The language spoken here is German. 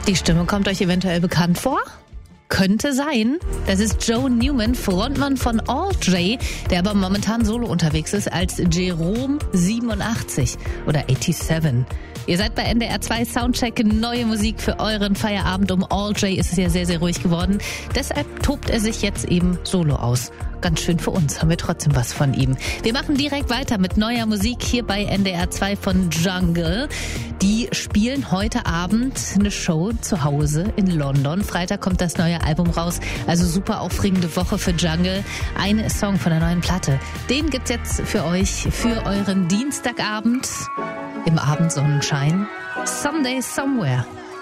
Die Stimme kommt euch eventuell bekannt vor? Könnte sein. Das ist Joe Newman, Frontmann von All J, der aber momentan solo unterwegs ist als Jerome 87 oder 87. Ihr seid bei NDR 2 Soundcheck, neue Musik für euren Feierabend. Um All J ist es ja sehr, sehr ruhig geworden. Deshalb tobt er sich jetzt eben solo aus. Ganz schön für uns, haben wir trotzdem was von ihm. Wir machen direkt weiter mit neuer Musik hier bei NDR 2 von Jungle. Die spielen heute Abend eine Show zu Hause in London. Freitag kommt das neue Album raus. Also super aufregende Woche für Jungle. Ein Song von der neuen Platte. Den gibt's jetzt für euch, für euren Dienstagabend im Abendsonnenschein. Someday Somewhere.